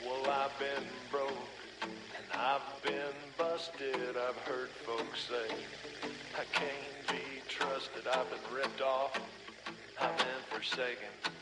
Well, I've been broke and I've been busted. I've heard folks say I can't be trusted. I've been ripped off, I've been forsaken.